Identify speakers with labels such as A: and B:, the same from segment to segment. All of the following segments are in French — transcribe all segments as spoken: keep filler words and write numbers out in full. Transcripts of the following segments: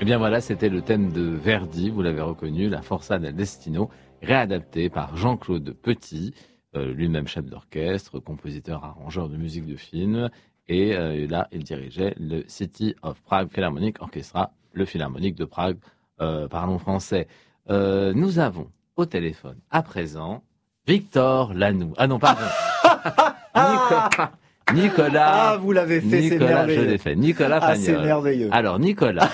A: Eh bien voilà, c'était le thème de Verdi, vous l'avez reconnu, la Forza del Destino, réadapté par Jean-Claude Petit, euh, lui-même chef d'orchestre, compositeur, arrangeur de musique de film, et euh, là, il dirigeait le City of Prague Philharmonic Orchestra, le Philharmonique de Prague, euh, parlons français. Euh, nous avons au téléphone, à présent, Victor Lanoux. Ah non, pardon. Nicolas. Nicolas.
B: Ah, vous l'avez fait,
A: Nicolas,
B: c'est merveilleux.
A: je l'ai fait. Nicolas
B: Ah,
A: Pagnol.
B: c'est merveilleux.
A: Alors, Nicolas.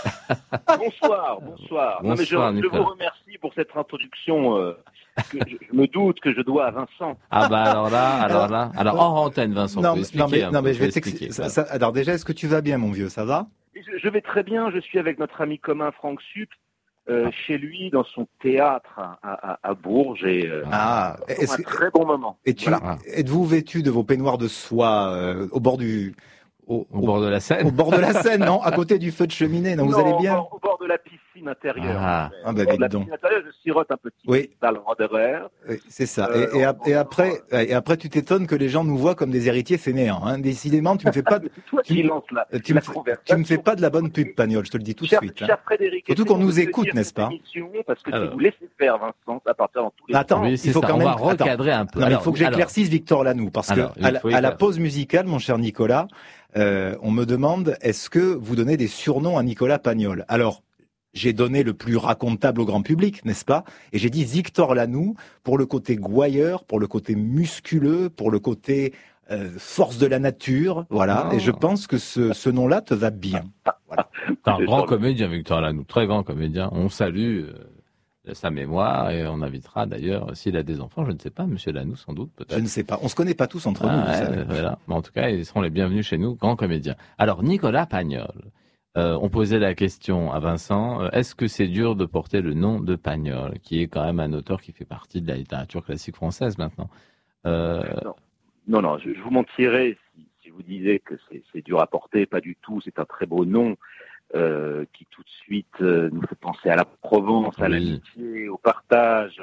C: Bonsoir, bonsoir.
A: Bonsoir,
C: non, mais je, je
A: Nicolas.
C: vous remercie pour cette introduction. Euh, que je, je me doute que je dois à Vincent.
A: Ah bah alors là, alors,
B: Alors,
A: là, alors hors antenne, Vincent,
B: Non,
A: faut
B: mais-
A: expliquer.
B: non, mais,
A: un
B: non,
A: peu,
B: mais je
A: faut
B: vais t'expliquer.
A: expliquer,
B: ça-
A: voilà.
B: ça- Alors déjà, est-ce que tu vas bien, mon vieux? Ça va?
C: Je, je vais très bien. Je suis avec notre ami commun Franck Sup, euh, chez lui, dans son théâtre à, à, à Bourges. Et euh,
B: Ah,
C: c'est
B: est-ce
C: un
B: que-
C: très bon moment.
B: et tu,
C: Voilà.
B: êtes-vous vêtu de vos peignoirs de soie euh, au bord du, au,
A: Au bord de la Seine.
B: au bord de la Seine, non? À côté du feu de cheminée, non? Vous allez
C: au
B: bien?
C: bord, au bord de la piscine intérieure.
A: Ah.
C: Ouais.
B: Ah,
C: Au
B: bah,
C: bord de la
B: dites donc.
C: piscine intérieure, je sirote un petit
B: Oui.
C: cristal Roderer.
B: Oui, c'est ça.
C: Euh,
B: et, et, ap-
C: on-
B: et après, et après, tu t'étonnes que les gens nous voient comme des héritiers fainéants. Hein. Décidément, tu me fais pas, de-
C: C'est toi
B: tu,
C: qui lance la,
B: tu
C: la
B: me fais,
C: conversation.
B: tu me fais pas de la bonne pub, Pagnol. Je te le dis tout de
C: Cher,
B: suite. Hein.
C: cher Frédéric,
B: Surtout qu'on
C: essayons
B: nous
C: de
B: écoute,
C: tenir
B: n'est-ce
C: cette
B: pas?
C: émission, parce que
A: Alors.
C: si vous laissez faire, Vincent, ça partir dans tous les
B: Attends,
C: sens.
A: Oui,
B: il
A: c'est
B: faut
A: ça.
B: quand
A: On
B: même.
A: va
B: Attends.
A: recadrer un peu.
B: Non, mais il
A: Alors,
B: faut que
A: alors,
B: j'éclaircisse Victor Lanoux, parce
A: Alors,
B: que
A: il
B: à la,
A: faut
B: à la
A: éclaircir.
B: pause musicale, mon cher Nicolas, euh, on me demande est-ce que vous donnez des surnoms à Nicolas Pagnol? Alors, j'ai donné le plus racontable au grand public, n'est-ce pas? Et j'ai dit Victor Lanoux pour le côté gouailleur, pour le côté musculeux, pour le côté euh, force de la nature, voilà.
A: Non.
B: Et je pense que ce, ce nom-là te va bien. Voilà.
A: c'est un
C: Je
A: grand
C: sens-
A: comédien, Victor Lanoux, très grand comédien. On salue euh, sa mémoire et on invitera d'ailleurs, s'il a des enfants, je ne sais pas, Monsieur Lanoux sans doute,
B: Je
A: peut-être.
B: ne sais pas. On se connaît pas tous entre
A: Ah,
B: nous, vous
A: ouais,
B: savez.
A: voilà. Mais en tout cas, ils seront les bienvenus chez nous, grands comédiens. Alors, Nicolas Pagnol, euh, on posait la question à Vincent, euh, est-ce que c'est dur de porter le nom de Pagnol, qui est quand même un auteur qui fait partie de la littérature classique française maintenant? euh,
C: Non, non, non, je, je vous mentirais si, si je vous disais que c'est c'est dur à porter, pas du tout. C'est un très beau nom euh, qui tout de suite euh, nous fait penser à la Provence, à
A: Oui.
C: l'amitié, au partage,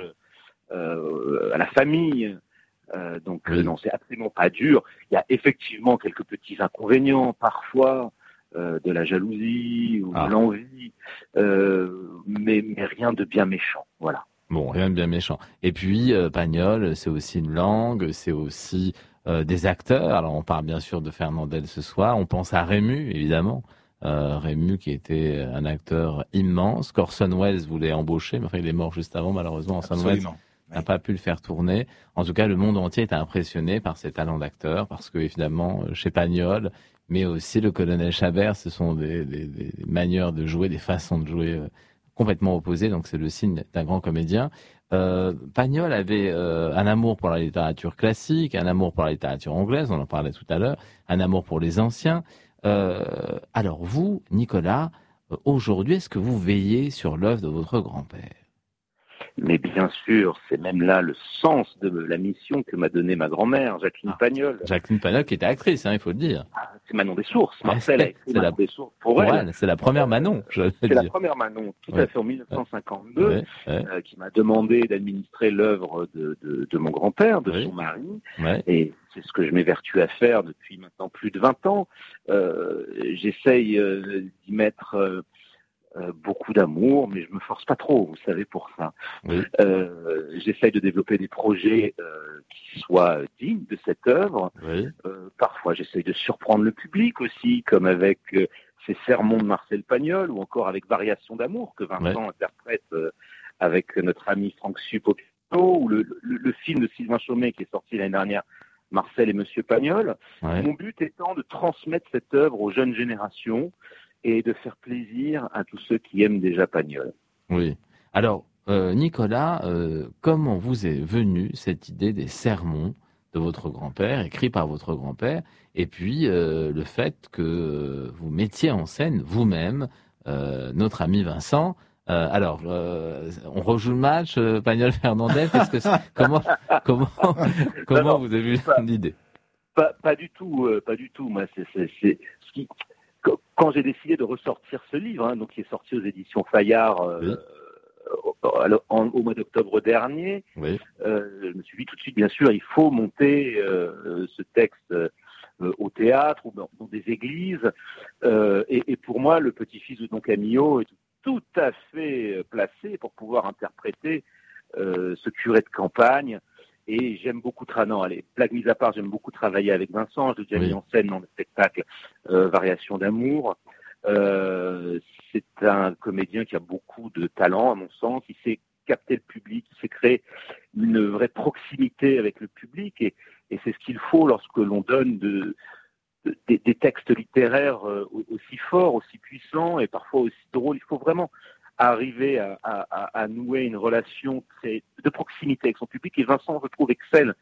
C: euh, à la famille. Euh, donc
A: Oui.
C: euh, non, c'est absolument pas dur. Il y a effectivement quelques petits inconvénients parfois, euh, de la jalousie ou
A: Ah.
C: de l'envie, euh, mais, mais rien de bien méchant. Voilà.
A: Bon, rien de bien méchant. Et puis, euh, Pagnol, c'est aussi une langue, c'est aussi euh, des acteurs. Alors, on parle bien sûr de Fernandel ce soir. On pense à Rému, évidemment. Euh, Rému, qui était un acteur immense. qu'Orson Welles voulait embaucher, mais enfin, il est mort juste avant, malheureusement. Orson Welles
B: Absolument.
A: n'a
B: Oui.
A: pas pu le faire tourner. En tout cas, le monde entier est impressionné par ses talents d'acteur, parce que, évidemment, chez Pagnol, mais aussi le colonel Chabert, ce sont des, des, des manières de jouer, des façons de jouer euh, complètement opposées, donc c'est le signe d'un grand comédien. Euh, Pagnol avait euh, un amour pour la littérature classique, un amour pour la littérature anglaise, on en parlait tout à l'heure, un amour pour les anciens. Euh, alors vous, Nicolas, euh, aujourd'hui, est-ce que vous veillez sur l'œuvre de votre grand-père?
C: Mais bien sûr, c'est même là le sens de la mission que m'a donnée ma grand-mère, Jacqueline
A: Ah.
C: Pagnol.
A: Jacqueline Pagnol, qui était actrice, hein, il faut le dire.
C: Ah, c'est Manon des Sources.
A: Ouais,
C: Marcel a écrit
A: c'est
C: Manon
A: la-
C: des Sources pour,
A: Pour
C: elle.
A: elle, c'est la première Manon, je veux
C: C'est la
A: dire.
C: première Manon, tout
A: Ouais.
C: à fait en mille neuf cent cinquante-deux,
A: Ouais, ouais,
C: euh, qui m'a demandé d'administrer l'œuvre de, de, de mon grand-père, de
A: Oui.
C: son mari.
A: ouais.
C: Et c'est ce que je m'évertue à faire depuis maintenant plus de vingt ans. Euh, j'essaye euh, d'y mettre euh, euh, beaucoup d'amour, mais je me force pas trop, vous savez, pour ça.
A: Oui.
C: Euh, j'essaye de développer des projets euh, qui soient dignes de cette œuvre.
A: Oui.
C: Euh, parfois, j'essaye de surprendre le public aussi, comme avec euh, ces sermons de Marcel Pagnol, ou encore avec Variations d'amour, que Vincent interprète euh, avec notre ami Franck Sup au piano, ou le, le, le film de Sylvain Chaumet qui est sorti l'année dernière, Marcel et Monsieur Pagnol.
A: Ouais.
C: Mon but étant de transmettre cette œuvre aux jeunes générations et de faire plaisir à tous ceux qui aiment déjà Pagnol.
A: Oui. Alors, euh, Nicolas, euh, comment vous est venue cette idée des sermons de votre grand-père, écrits par votre grand-père, et puis euh, le fait que vous mettiez en scène vous-même euh, notre ami Vincent. Euh, alors, euh, on rejoue le match, euh, Pagnol-Fernandel. Qu'est-ce que c'est comment comment comment
C: non,
A: vous avez vu
C: pas-
A: l'idée?
C: Pas, pas du tout, euh, pas du tout. Moi, c'est, c'est, c'est ce qui, quand, quand j'ai décidé de ressortir ce livre, hein, donc qui est sorti aux éditions Fayard euh,
A: Oui.
C: au, en- au mois d'octobre dernier,
A: Oui.
C: euh, je me suis dit tout de suite, bien sûr, il faut monter euh, ce texte euh, au théâtre ou dans, dans des églises. Euh, et, et pour moi, le petit-fils de Don Camillo est tout à fait placé pour pouvoir interpréter euh, ce curé de campagne. Et j'aime beaucoup, tra- non, allez, blague mise à part, j'aime beaucoup travailler avec Vincent. Je l'ai déjà
A: Oui.
C: mis en scène dans le spectacle euh, Variation d'amour. Euh, c'est un comédien qui a beaucoup de talent, à mon sens. Il sait capter le public, il sait créer une vraie proximité avec le public. Et, et c'est ce qu'il faut lorsque l'on donne de, de, des, des textes littéraires euh, aussi forts, aussi puissants et parfois aussi drôles. Il faut vraiment arriver à, à, à nouer une relation très, de proximité avec son public. Et Vincent, je trouve, excelle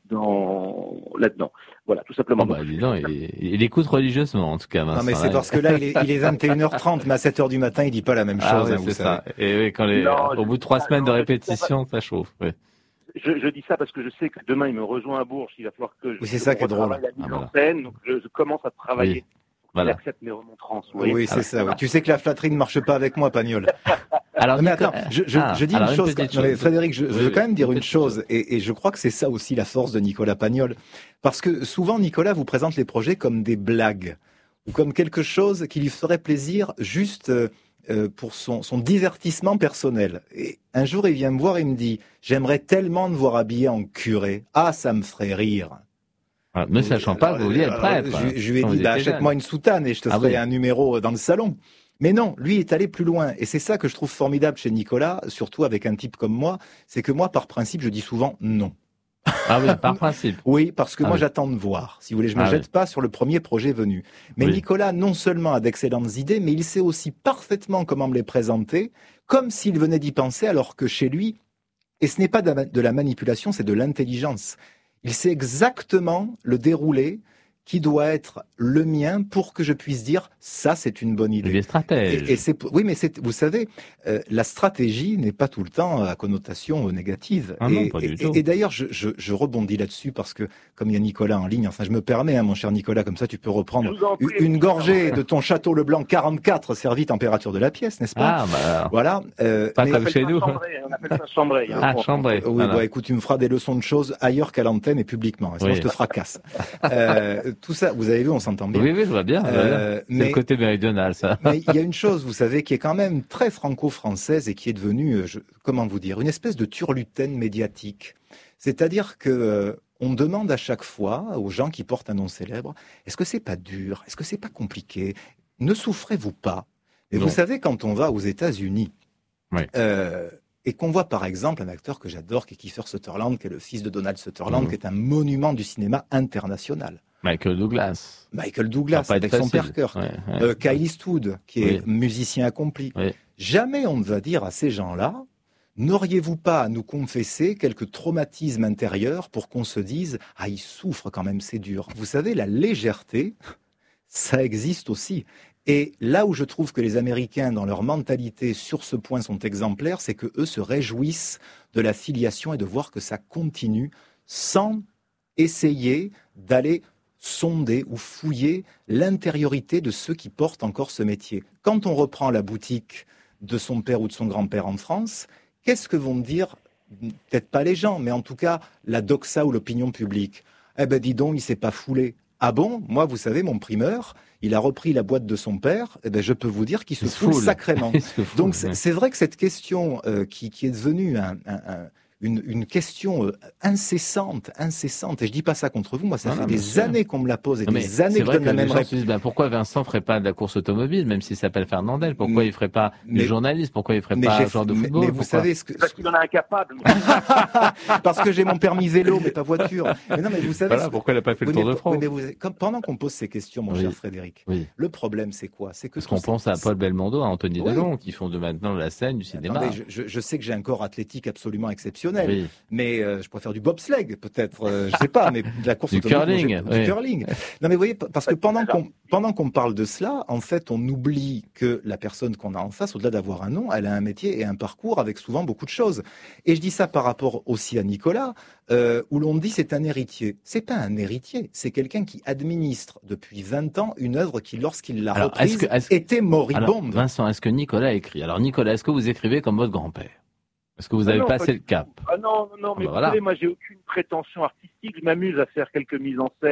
C: dans, là-dedans. Voilà, tout simplement.
A: Oh bah, dis donc, il, il écoute religieusement, en tout cas, Vincent.
B: Non, mais c'est
A: là,
B: parce que là, il est, il est vingt et une heures trente, mais à sept heures du matin, il dit pas la même
A: Ah
B: chose,
A: oui,
B: hein, vous
A: c'est
B: savez.
A: ça. Et oui, quand les,
C: Non,
A: au
C: je
A: bout de trois
C: dis ça,
A: semaines de
C: non, je dis ça
A: répétition, ça chauffe. Oui.
C: Je, je dis ça parce que je sais que demain, il me rejoint à Bourges. Il va falloir que je,
B: Oui, c'est ça
C: je
B: qui est drôle.
C: retravaille la mise
A: Ah,
C: en
A: voilà.
C: scène. Donc, je, je commence à travailler.
A: Oui. Voilà.
C: J'accepte mes remontrances. Vous
B: Oui,
C: voyez.
B: c'est ça. Oui. Tu sais que la flatterie ne marche pas avec moi, Pagnol.
A: Alors,
B: Non, mais
A: Nico-
B: attends, je, je,
A: Ah,
B: je dis
A: alors,
B: une chose.
A: petite
B: Non, mais
A: chose.
B: Frédéric, je, je
A: Oui,
B: veux
A: oui,
B: quand même dire une
A: petite
B: chose, et, et je crois que c'est ça aussi la force de Nicolas Pagnol, parce que souvent Nicolas vous présente les projets comme des blagues ou comme quelque chose qui lui ferait plaisir juste euh, euh, pour son, son divertissement personnel. Et un jour, il vient me voir et il me dit « J'aimerais tellement te voir habillé en curé. Ah, ça me ferait rire. »
A: Voilà, ne sachant pas que vous vouliez être
B: Alors,
A: prêtre.
B: Je, je lui ai
A: quand
B: dit
A: vous
B: bah,
A: étiez
B: achète-moi
A: jeune.
B: une soutane et je te
A: Ah
B: ferai
A: oui.
B: un numéro dans le salon. Mais non, lui est allé plus loin. Et c'est ça que je trouve formidable chez Nicolas, surtout avec un type comme moi, c'est que moi, par principe, je dis souvent non.
A: Ah oui, par principe.
B: Oui, parce que
A: Ah
B: moi,
A: oui.
B: j'attends de voir. Si vous voulez, je me
A: Ah
B: jette
A: oui.
B: pas sur le premier projet venu. Mais
A: Oui.
B: Nicolas, non seulement a d'excellentes idées, mais il sait aussi parfaitement comment me les présenter, comme s'il venait d'y penser, alors que chez lui, et ce n'est pas de la- de la manipulation, c'est de l'intelligence. Il sait exactement le déroulé qui doit être le mien pour que je puisse dire ça, c'est une bonne idée.
A: Il est stratège.
B: Et, et c'est, oui, mais c'est, vous savez, euh, la stratégie n'est pas tout le temps à connotation négative.
A: Ah non,
B: et,
A: pas du
B: et-
A: tout.
B: et d'ailleurs, je, je, je rebondis là-dessus parce que comme il y a Nicolas en ligne, enfin, je me permets, hein, mon cher Nicolas, comme ça, tu peux
C: Je
B: reprendre
C: vous en prie,
B: une
C: mon
B: gorgée
C: cher.
B: de ton Château Leblanc quarante-quatre servi température de la pièce, n'est-ce pas?
A: Ah, bah, alors.
B: Voilà. Euh,
A: Pas
B: mais-
A: comme
C: On appelle
A: chez
C: ça
A: nous.
C: chambray, on appelle ça chambray, hein.
A: Ah,
C: Bon.
A: chambré.
B: Oui,
A: Voilà.
B: bah écoute, tu me feras des leçons de choses ailleurs qu'à l'antenne et publiquement, sinon
A: Oui.
B: je te fracasse. euh, tout ça, vous avez vu, on s'entend bien.
A: Oui, oui, je vois bien. je vois bien.
B: Euh,
A: C'est
B: mais
A: le côté méridional, ça.
B: mais il y a une chose, vous savez, qui est quand même très franco-française et qui est devenue, euh, je- comment vous dire, une espèce de turlutaine médiatique. C'est-à-dire que euh, on demande à chaque fois aux gens qui portent un nom célèbre, est-ce que c'est pas dur, est-ce que c'est pas compliqué, ne souffrez-vous pas? Et
A: Non.
B: vous savez, quand on va aux États-Unis,
A: Oui.
B: euh, et qu'on voit par exemple un acteur que j'adore, qui est Kiefer Sutherland, qui est le fils de Donald Sutherland,
A: Mhm.
B: qui est un monument du cinéma international.
A: Michael Douglas.
B: Michael
A: Ça
B: Douglas
A: va pas être
B: avec son
A: facile.
B: père Kirk.
A: Ouais, ouais.
B: Euh, Kyle Eastwood, qui est
A: Oui.
B: musicien accompli.
A: Oui.
B: Jamais on ne va dire à ces gens-là, n'auriez-vous pas à nous confesser quelques traumatismes intérieurs pour qu'on se dise, ah, il souffre quand même, c'est dur. Vous savez, la légèreté, ça existe aussi. Et là où je trouve que les Américains, dans leur mentalité, sur ce point, sont exemplaires, c'est que eux se réjouissent de la filiation et de voir que ça continue sans essayer d'aller sonder ou fouiller l'intériorité de ceux qui portent encore ce métier. Quand on reprend la boutique de son père ou de son grand-père en France, qu'est-ce que vont dire, peut-être pas les gens, mais en tout cas la doxa ou l'opinion publique? Eh ben dis donc, il s'est pas foulé. Ah bon? Moi, vous savez, mon primeur, il a repris la boîte de son père, eh ben je peux vous dire qu'il se
A: Il se
B: foule
A: foule.
B: sacrément.
A: Il se fout,
B: Donc
A: ouais.
B: c'est c'est vrai que cette question euh, qui, qui est devenue un, un, un, une, une question euh, incessante, incessante, et je dis pas ça contre vous, moi ça
A: Non,
B: fait
A: non, bien
B: des
A: sûr.
B: années qu'on me la pose et
A: Non, mais
B: des années
A: c'est
B: que je
A: vrai
B: donne
A: que
B: la
A: les
B: même
A: gens
B: réponse.
A: se disent, ben, pourquoi Vincent ferait pas de la course automobile, même s'il s'appelle Fernandel? Pourquoi
B: Mais-
A: il ferait pas
B: mais-
A: du journalisme? Pourquoi il ferait
B: Mais,
A: pas
B: j'ai-
A: un joueur de
B: mais-
A: football?
B: mais vous
A: Pourquoi-
B: savez ce que,
C: Parce qu'il en est incapable.
B: parce que j'ai mon permis vélo, mais pas voiture. Mais non, mais vous savez,
A: Voilà,
B: ce-
A: pourquoi il a pas fait le
B: oui,
A: Tour
B: mais-
A: de France?
B: oui, mais vous- comme- pendant qu'on pose ces questions, mon
A: Oui.
B: cher Frédéric,
A: Oui.
B: le problème c'est quoi? C'est que
A: Parce
B: tout
A: qu'on
B: ça-
A: pense à Paul Belmondo, à Anthony
B: Oui.
A: Delon, qui font de maintenant la scène du cinéma.
B: Attendez, je, je- je sais que j'ai un corps athlétique absolument exceptionnel,
A: Oui.
B: mais euh, je préfère du bobsleigh peut-être, euh, je sais pas, mais de la course
A: Du
B: automobile,
A: curling,
B: moi, j'ai-
A: oui.
B: du curling. Non mais vous voyez, parce que pendant qu'on pendant qu'on parle de cela, en fait, on oublie que la personne qu'on a en face, au-delà d'avoir un nom, elle a un métier et un parcours avec souvent beaucoup de choses. Et je dis ça par rapport aussi à Nicolas, euh, où l'on dit c'est un héritier. C'est pas un héritier, c'est quelqu'un qui administre depuis vingt ans une œuvre qui, lorsqu'il l'a
A: Alors,
B: reprise,
A: est-ce que- est-ce que-
B: était
A: Alors,
B: moribonde.
A: Vincent, est-ce que Nicolas écrit? Alors, Nicolas, est-ce que vous écrivez comme votre grand-père? Est-ce que vous
C: Ah
A: avez
C: non,
A: passé
C: pas
A: le
C: du
A: cap?
C: Ah non, non, non, mais
A: bah
C: vous
A: voilà.
C: savez, moi j'ai aucune prétention artistique. Je m'amuse à faire quelques mises en scène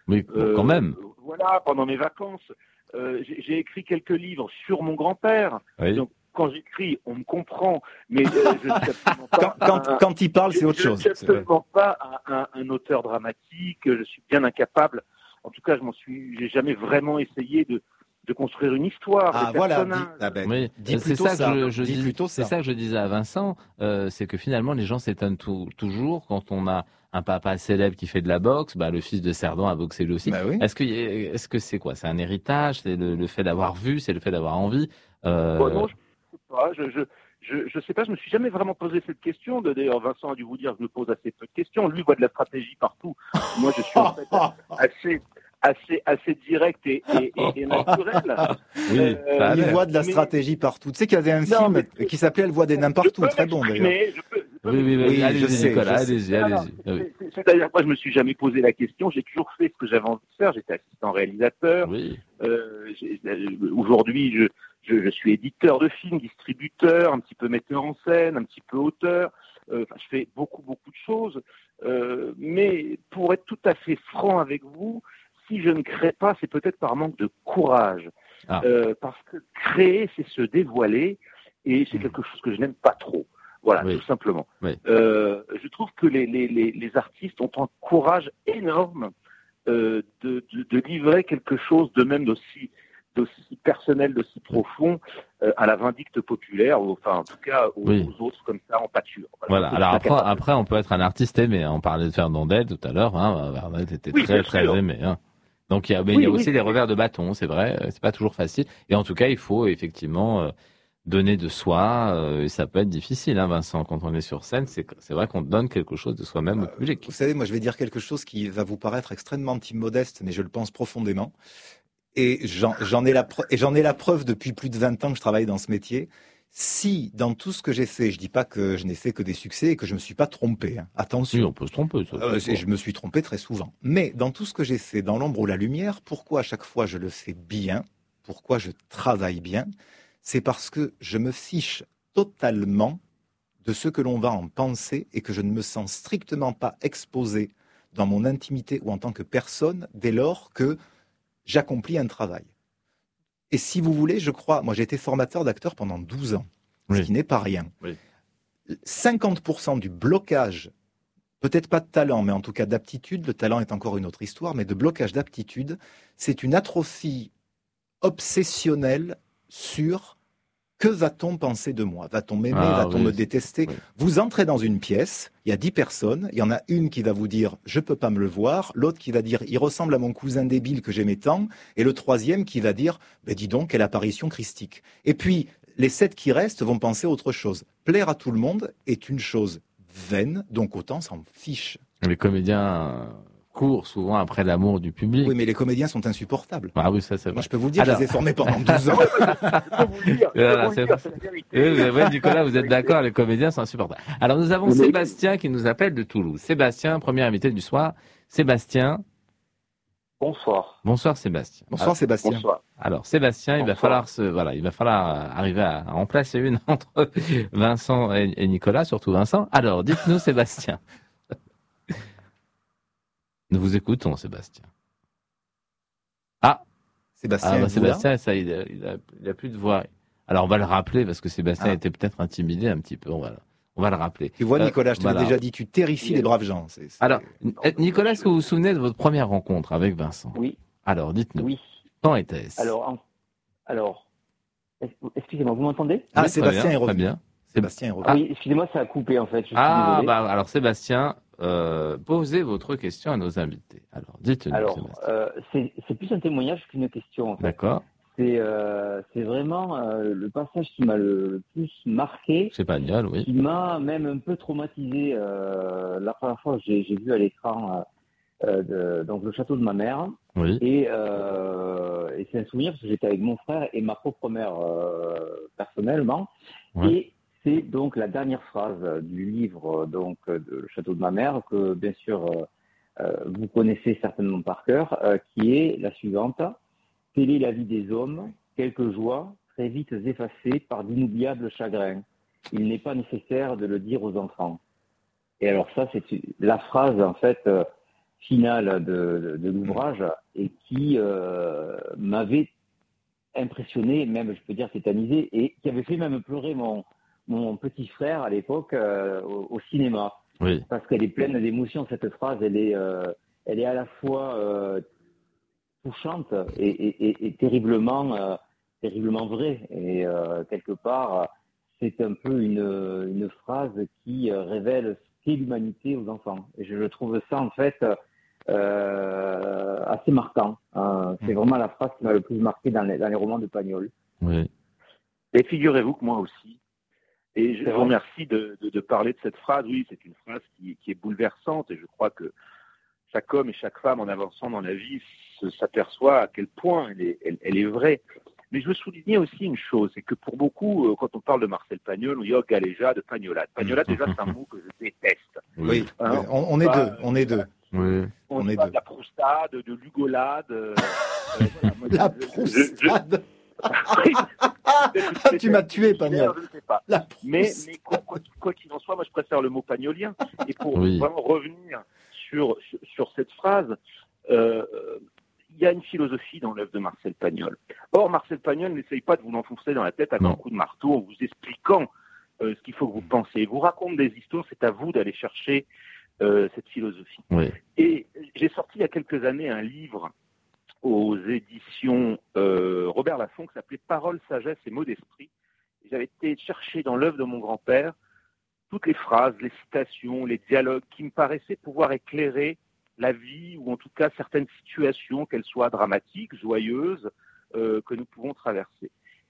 A: Oui, euh, quand même.
C: Voilà, pendant mes vacances. Euh, j'ai, j'ai écrit quelques livres sur mon grand-père.
A: Oui.
C: Donc, quand j'écris, on me comprend, mais euh, je ne suis absolument pas
B: quand, quand,
C: un,
B: quand il parle, c'est autre
C: je,
B: chose.
C: Je ne suis absolument pas un, un, un auteur dramatique. Je suis bien incapable. En tout cas, je m'en suis, j'ai jamais vraiment essayé de, de construire une histoire.
B: Ah
C: des
B: voilà,
C: personnages.
B: dis, ah ben,
A: Oui,
B: dis
A: c'est
B: plutôt
A: ça,
B: ça.
A: que je, je
B: dis
A: dis,
B: plutôt
A: c'est
B: ça.
A: ça que je disais à Vincent, euh, c'est que finalement les gens s'étonnent tout, toujours quand on a un papa célèbre qui fait de la boxe, bah le fils de Cerdan a boxé lui aussi.
B: Bah oui.
A: Est-ce que est-ce que c'est quoi? C'est un héritage, c'est le, le fait d'avoir vu, c'est le fait d'avoir envie. Euh...
C: Bon, non, je sais pas. Je, je, je, je sais pas. Je me suis jamais vraiment posé cette question. D'ailleurs, Vincent a dû vous dire que je me pose assez peu de questions. Lui voit de la stratégie partout. Moi, je suis en fait assez, assez, assez direct et, et, et, et naturel.
A: Oui,
C: euh,
B: il voit de la
C: mais...
B: stratégie partout. Tu sais qu'il y avait un
C: non,
B: film
C: mais...
B: qui s'appelait Elle voit des nains partout, très bon d'ailleurs.
C: Je peux, je peux
A: oui, oui, oui, allez-y,
B: je sais,
A: Nicolas,
B: je
A: allez-y,
B: sais.
A: allez-y.
C: C'est, c'est, c'est-à-dire, moi, je me suis jamais posé la question. J'ai toujours fait ce que j'avais envie de faire. J'étais assistant réalisateur.
A: Oui.
C: Euh, j'ai, aujourd'hui, je, je, je suis éditeur de films, distributeur, un petit peu metteur en scène, un petit peu auteur. Euh, enfin, je fais beaucoup, beaucoup de choses. Euh, mais pour être tout à fait franc avec vous, si je ne crée pas, c'est peut-être par manque de courage.
A: Ah.
C: Euh, parce que créer, c'est se dévoiler, et c'est quelque chose que je n'aime pas trop. Voilà,
A: oui.
C: tout simplement.
A: Oui.
C: Euh, je trouve que les, les, les, les artistes ont un courage énorme euh, de, de, de livrer quelque chose de même d'aussi, d'aussi personnel, d'aussi profond euh, à la vindicte populaire, ou, enfin en tout cas aux,
A: oui.
C: aux autres comme ça en pâture.
A: Voilà. voilà. Alors après, après, on peut être un artiste aimé. Hein. On parlait de Fernandel tout à l'heure. Hein. Fernandel était
C: oui,
A: très très sûr. aimé. Hein. Donc il y a, mais oui, il y a aussi oui, des oui. revers de bâton, c'est vrai. C'est pas toujours facile. Et en tout cas, il faut effectivement euh, donner de soi. Euh, et ça peut être difficile, hein, Vincent, quand on est sur scène. C'est, c'est vrai qu'on donne quelque chose de soi-même euh, au public.
B: Vous savez, moi, je vais dire quelque chose qui va vous paraître extrêmement immodeste, mais je le pense profondément. Et j'en, j'en ai la preuve, et j'en ai la preuve depuis plus de vingt ans que je travaille dans ce métier. Si, dans tout ce que j'ai fait, je dis pas que je n'ai fait que des succès et que je me suis pas trompé, hein. Attention.
A: Oui, on peut se tromper. Ça,
B: euh, je me suis trompé très souvent. Mais dans tout ce que j'ai fait, dans l'ombre ou la lumière, pourquoi à chaque fois je le fais bien, pourquoi je travaille bien, c'est parce que je me fiche totalement de ce que l'on va en penser et que je ne me sens strictement pas exposé dans mon intimité ou en tant que personne dès lors que j'accomplis un travail. Et si vous voulez, je crois, moi j'ai été formateur d'acteurs pendant douze ans, oui. ce qui n'est pas rien.
A: Oui.
B: cinquante pour cent du blocage, peut-être pas de talent, mais en tout cas d'aptitude, le talent est encore une autre histoire, mais de blocage d'aptitude, c'est une atrophie obsessionnelle sur que va-t-on penser de moi? Va-t-on m'aimer? Ah, va-t-on oui, me détester? Oui. Vous entrez dans une pièce, il y a dix personnes, il y en a une qui va vous dire « je peux pas me le voir », l'autre qui va dire « il ressemble à mon cousin débile que j'aimais tant », et le troisième qui va dire ben, « dis donc, quelle apparition christique ». Et puis, les sept qui restent vont penser autre chose. Plaire à tout le monde est une chose vaine, donc autant s'en fiche.
A: Les comédiens courent souvent après l'amour du public.
B: Oui, mais les comédiens sont insupportables.
A: Ah oui, ça c'est vrai.
B: Moi, je peux vous le dire, Alors... je les ai formés pendant douze ans.
C: Je peux vous le dire, je peux vous le dire, c'est la vérité.
A: Oui, Nicolas, vous êtes d'accord, les comédiens sont insupportables. Alors, nous avons Sébastien qui nous appelle de Toulouse. Sébastien, premier invité du soir. Sébastien.
D: Bonsoir.
A: Bonsoir, Sébastien.
B: Bonsoir,
A: Alors,
B: Sébastien.
D: Bonsoir.
A: Alors, Sébastien,
D: Bonsoir.
A: il va falloir se, voilà, il va falloir arriver à en placer une entre Vincent et, et Nicolas, surtout Vincent. Alors, dites-nous, Sébastien. Nous vous écoutons, Sébastien. Ah,
B: Sébastien,
A: ah bah, Sébastien, ça, il a, il, a, il a plus de voix. Alors, on va le rappeler parce que Sébastien ah. était peut-être intimidé un petit peu. On va, on va le rappeler.
B: Tu vois, Nicolas, euh, je te voilà. l'ai déjà dit, tu terrifies oui. les braves gens. C'est, c'est...
A: Alors, Nicolas, est-ce que vous vous souvenez de votre première rencontre avec Vincent?
D: Oui.
A: Alors, dites-nous.
D: Oui.
A: Quand était-ce?
D: Alors, en... alors, excusez-moi, vous m'entendez?
B: Ah,
A: oui,
B: Sébastien
A: bien,
B: est revenu.
A: Très bien.
B: Sébastien est revenu.
D: Ah, oui, excusez-moi, ça a coupé en fait. Je suis
A: ah,
D: désolé.
A: bah alors Sébastien, euh, posez votre question à nos invités. Alors, dites-nous.
D: Alors,
A: Sébastien.
D: Euh, c'est, c'est plus un témoignage qu'une question. En fait.
A: D'accord.
D: C'est, euh, c'est vraiment euh, le passage qui m'a le, le plus marqué.
A: C'est pas mal, oui.
D: Qui m'a même un peu traumatisé. Euh, la première fois que j'ai, j'ai vu à l'écran euh, de, donc le château de ma mère.
A: Oui.
D: Et, euh, et c'est un souvenir parce que j'étais avec mon frère et ma propre mère euh, personnellement.
A: Ouais.
D: Et c'est donc la dernière phrase du livre donc de Le Château de ma mère que bien sûr euh, euh, vous connaissez certainement par cœur, euh, qui est la suivante. Telle est la vie des hommes, quelques joies très vite effacées par d'inoubliables chagrins. Il n'est pas nécessaire de le dire aux enfants. Et alors ça, c'est la phrase en fait, euh, finale de, de, de l'ouvrage et qui euh, m'avait impressionné, même je peux dire tétanisé, et qui avait fait même pleurer mon, mon petit frère à l'époque euh, au, au cinéma.
A: Oui.
D: Parce qu'elle est pleine d'émotions, cette phrase, elle est, euh, elle est à la fois euh, touchante et, et, et, et terriblement, euh, terriblement vraie. Et euh, quelque part, c'est un peu une, une phrase qui euh, révèle ce qu'est l'humanité aux enfants. Et je, je trouve ça en fait euh, assez marquant. Hein. C'est vraiment la phrase qui m'a le plus marqué dans les, dans les romans de Pagnol.
A: Oui.
C: Et figurez-vous que moi aussi. Et je
D: C'est
C: vous
D: vrai.
C: remercie de, de, de parler de cette phrase. Oui, c'est une phrase qui, qui est bouleversante et je crois que chaque homme et chaque femme, en avançant dans la vie, se, s'aperçoit à quel point elle est, elle, elle est vraie. Mais je veux souligner aussi une chose, c'est que pour beaucoup, quand on parle de Marcel Pagnol, on dit oh, galéjade, pagnolade. Pagnolade, déjà, c'est un mot que je déteste.
B: Oui,
C: Hein,
B: oui. On, on est
C: pas,
B: deux, on est deux.
A: Oui.
C: On,
B: On
C: dit
B: est
C: pas
B: deux.
C: de la proustade, de l'ugolade. Euh, euh, voilà, moi,
B: La
C: je- je-
B: proustade.
C: Oui,
B: Ah, tu m'as tué, Pagnol.
C: je ne sais pas.
B: La
C: Mais,
B: proustade.
C: mais quoi, quoi, quoi qu'il en soit, moi je préfère le mot pagnolien. Et pour
A: Oui.
C: vraiment revenir sur, sur, sur cette phrase, euh, il y a une philosophie dans l'œuvre de Marcel Pagnol. Or, Marcel Pagnol n'essaye pas de vous l'enfoncer dans la tête à
A: Non.
C: grands coups de marteau en vous expliquant euh, ce qu'il faut que vous pensiez. Il vous raconte des histoires, c'est à vous d'aller chercher euh, cette philosophie.
A: Oui.
C: Et j'ai sorti il y a quelques années un livre aux éditions euh, Robert Laffont qui s'appelait Paroles, sagesse et mots d'esprit. J'avais été chercher dans l'œuvre de mon grand-père toutes les phrases, les citations, les dialogues qui me paraissaient pouvoir éclairer la vie ou en tout cas certaines situations, qu'elles soient dramatiques, joyeuses, euh, que nous pouvons traverser.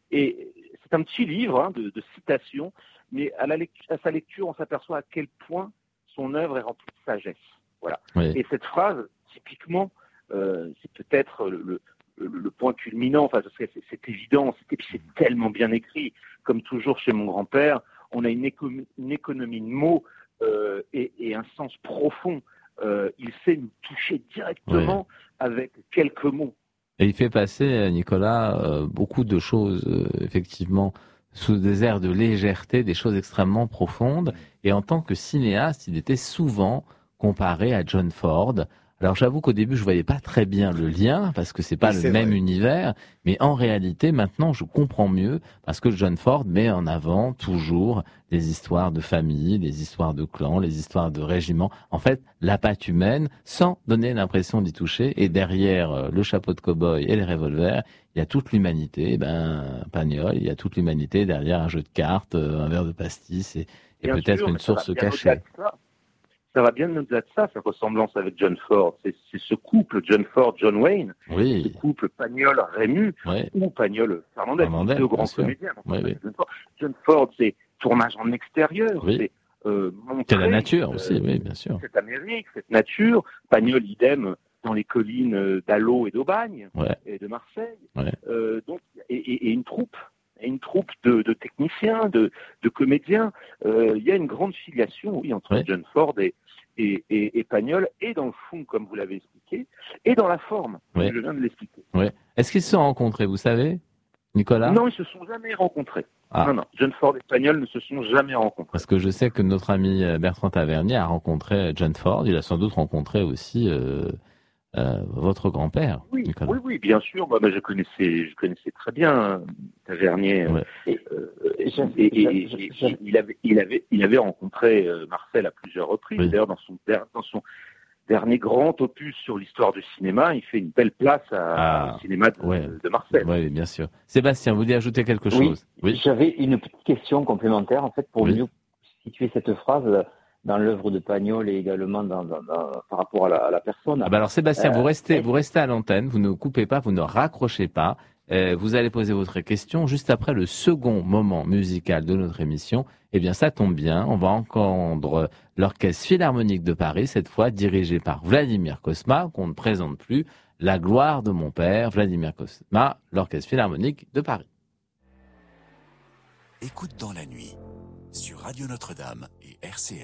C: Et c'est un petit livre hein, de, de citations, mais à, la lecture, à sa lecture, on s'aperçoit à quel point son œuvre est remplie de sagesse. Voilà.
A: Oui.
C: Et cette phrase, typiquement, euh, c'est peut-être le, le, le, le point culminant, enfin, c'est, c'est évident, c'est, c'est tellement bien écrit. Comme toujours chez mon grand-père, on a une, éco- une économie de mots euh, et, et un sens profond. Euh, il sait nous toucher directement
A: Oui.
C: avec quelques mots.
A: Et il fait passer, Nicolas, euh, beaucoup de choses, euh, effectivement, sous des airs de légèreté, des choses extrêmement profondes. Et en tant que cinéaste, il était souvent comparé à John Ford. Alors j'avoue qu'au début, je voyais pas très bien le lien, parce que c'est pas
B: Oui,
A: le
B: c'est
A: même
B: vrai.
A: univers. Mais en réalité, maintenant, je comprends mieux, parce que John Ford met en avant toujours des histoires de famille, des histoires de clans, les histoires de régiments. En fait, la patte humaine, sans donner l'impression d'y toucher. Et derrière euh, le chapeau de cow-boy et les revolvers, il y a toute l'humanité. Eh ben, Pagnol, il y a toute l'humanité derrière un jeu de cartes, euh, un verre de pastis et, et
C: Bien
A: peut-être
C: sûr,
A: une
C: mais ça va
A: source
C: bien au-delà
A: cachée.
C: de ça. Ça va bien au-delà de ça, sa ressemblance avec John Ford. C'est, c'est ce couple John Ford-John Wayne, ce
A: Oui,
C: couple Pagnol-Rému
A: oui,
C: ou Pagnol-Fernandez,
A: Fernandez,
C: deux
A: bien
C: grands
A: sûr.
C: comédiens.
A: Oui, oui.
C: John Ford, John Ford, c'est tournage en extérieur,
A: Oui.
C: c'est euh, montrer
A: C'est la nature
C: euh,
A: aussi, oui, bien sûr.
C: cette Amérique, cette nature. Pagnol, idem, dans les collines euh, d'Allo et d'Aubagne
A: Ouais,
C: et de Marseille.
A: ouais.
C: Euh, donc, et, et, et une troupe, et une troupe de, de techniciens, de, de comédiens. Euh, il y a une grande filiation, oui, entre
A: Oui.
C: John Ford et, et, et, et Pagnol, et dans le fond, comme vous l'avez expliqué, et dans la forme, comme
A: Oui.
C: je viens de l'expliquer.
A: Ouais. Est-ce qu'ils se sont rencontrés, vous savez, Nicolas?
C: Non, ils se sont jamais rencontrés.
A: Ah,
C: Non, non, John Ford et Pagnol ne se sont jamais rencontrés.
A: parce que je sais que notre ami euh, Bertrand Tavernier a rencontré John Ford. Il a sans doute rencontré aussi euh, euh, votre grand-père,
C: Oui,
A: Nicolas.
C: oui, oui, bien sûr. Moi, moi, je connaissais, je connaissais très bien euh, Tavernier. euh,
A: Ouais.
C: euh, et,
D: J'ai-
C: et- et-
D: j'ai-
C: et-
D: j'ai-
C: il avait, il avait, il avait rencontré euh, Marcel à plusieurs reprises.
A: Oui.
C: D'ailleurs, dans son, der- dans son dernier grand opus sur l'histoire du cinéma, il fait une belle place à-
A: Ah,
C: au cinéma de,
A: ouais.
C: de Marcel.
A: Oui, bien sûr. Sébastien, vous voulez ajouter quelque
D: Oui,
A: chose? Oui.
D: j'avais une petite question complémentaire en fait pour
A: Oui.
D: mieux situer cette phrase dans l'œuvre de Pagnol et également dans, dans- dans- par rapport à la, à la personne.
A: Ah bah alors Sébastien,
D: Euh,
A: vous restez,
D: est-ce-
A: vous restez à l'antenne, vous ne coupez pas, vous ne raccrochez pas. Euh, vous allez poser votre question juste après le second moment musical de notre émission. Eh bien, ça tombe bien, on va entendre l'Orchestre Philharmonique de Paris, cette fois dirigé par Vladimir Cosma, qu'on ne présente plus, La gloire de mon père, Vladimir Cosma, l'Orchestre Philharmonique de Paris.
E: Écoute dans la nuit, sur Radio Notre-Dame et R C F.